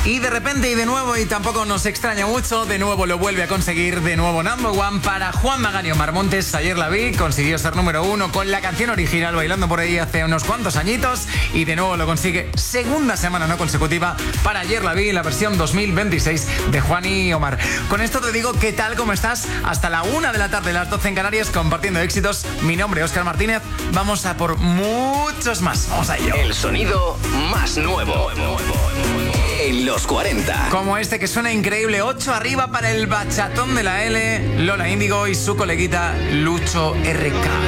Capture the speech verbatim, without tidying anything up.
Y de repente y de nuevo, y tampoco nos extraña mucho, de nuevo lo vuelve a conseguir, de nuevo number one para Juan Magán y Omar Montes. Ayer la vi, consiguió ser número uno con la canción original bailando por ahí hace unos cuantos añitos, y de nuevo lo consigue segunda semana no consecutiva para Ayer la vi, la versión dos mil veintiséis de Juan y Omar. Con esto te digo, ¿qué tal? ¿Cómo estás? Hasta la una de la tarde, las doce en Canarias, compartiendo éxitos. Mi nombre es Óscar Martínez. Vamos a por muchos más. Vamos a ello. El sonido más nuevo en los cuarenta. Como este que suena increíble, ocho arriba para el bachatón de la L, Lola Índigo y su coleguita Lucho R K.